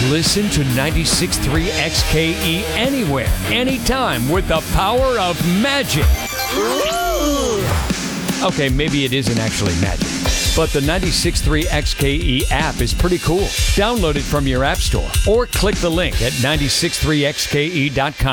Listen to 96.3 XKE anywhere, anytime with the power of magic. Okay, maybe it isn't actually magic, but the 96.3 XKE app is pretty cool. Download it from your app store or click the link at 963xke.com.